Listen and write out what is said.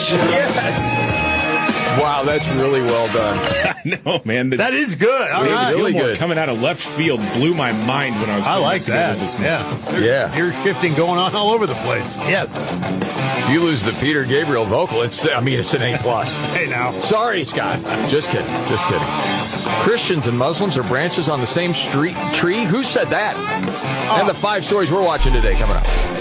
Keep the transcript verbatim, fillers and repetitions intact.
Yes. Wow, that's really well done. I know, man. The, that is good. All David right. Gilmour Really good. coming out of left field blew my mind when I was I putting like together that. this morning. Yeah. There's Yeah. gear shifting going on all over the place. Yes. If you lose the Peter Gabriel vocal, it's, I mean, it's an A plus. Hey, now. Sorry, Scott. Just kidding. Just kidding. Christians and Muslims are branches on the same street tree. Who said that? And the five stories we're watching today coming up.